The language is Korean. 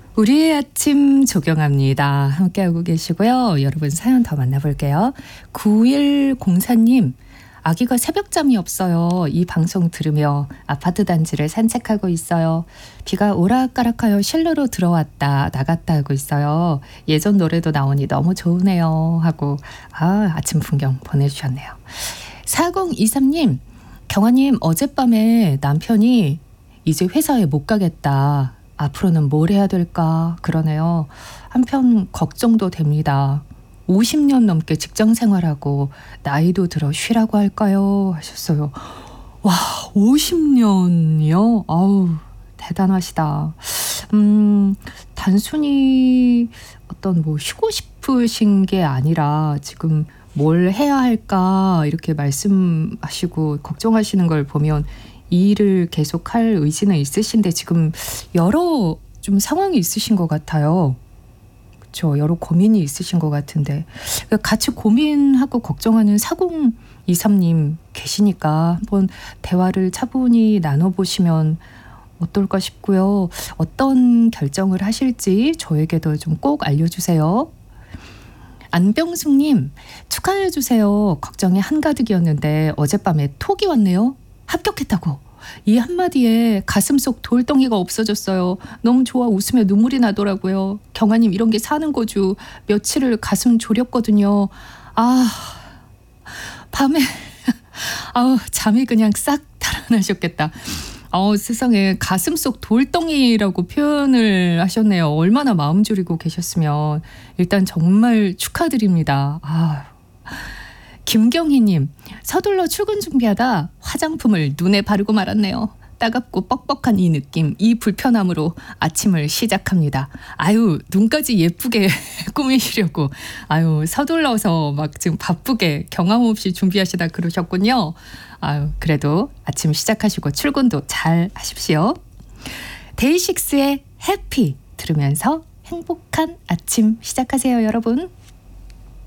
우리의 아침 조경합니다. 함께하고 계시고요. 여러분 사연 더 만나볼게요. 9104님, 아기가 새벽잠이 없어요. 이 방송 들으며 아파트 단지를 산책하고 있어요. 비가 오락가락하여 실내로 들어왔다 나갔다 하고 있어요. 예전 노래도 나오니 너무 좋으네요 하고 아침 풍경 보내주셨네요. 4023님, 경아님, 어젯밤에 남편이 이제 회사에 못 가겠다, 앞으로는 뭘 해야 될까 그러네요. 한편 걱정도 됩니다. 50년 넘게 직장 생활하고 나이도 들어 쉬라고 할까요? 하셨어요. 와, 50년이요? 아우, 대단하시다. 단순히 어떤 쉬고 싶으신 게 아니라 지금 뭘 해야 할까 이렇게 말씀하시고 걱정하시는 걸 보면 이 일을 계속할 의지는 있으신데 지금 여러 좀 상황이 있으신 것 같아요. 그렇죠. 여러 고민이 있으신 것 같은데 같이 고민하고 걱정하는 4023님 계시니까 한번 대화를 차분히 나눠보시면 어떨까 싶고요. 어떤 결정을 하실지 저에게도 좀 꼭 알려주세요. 안병숙님, 축하해주세요. 걱정이 한가득이었는데 어젯밤에 톡이 왔네요. 합격했다고. 이 한마디에 가슴속 돌덩이가 없어졌어요. 너무 좋아 웃으며 눈물이 나더라고요. 경아님, 이런 게 사는 거죠. 며칠을 가슴 졸였거든요. 밤에 잠이 그냥 싹 달아나셨겠다. 세상에, 가슴속 돌덩이라고 표현을 하셨네요. 얼마나 마음 졸이고 계셨으면. 일단 정말 축하드립니다. 김경희님, 서둘러 출근 준비하다 화장품을 눈에 바르고 말았네요. 따갑고 뻑뻑한 이 느낌, 이 불편함으로 아침을 시작합니다. 눈까지 예쁘게 꾸미시려고 서둘러서 막 지금 바쁘게 경황 없이 준비하시다 그러셨군요. 그래도 아침 시작하시고 출근도 잘 하십시오. 데이식스의 해피 들으면서 행복한 아침 시작하세요, 여러분.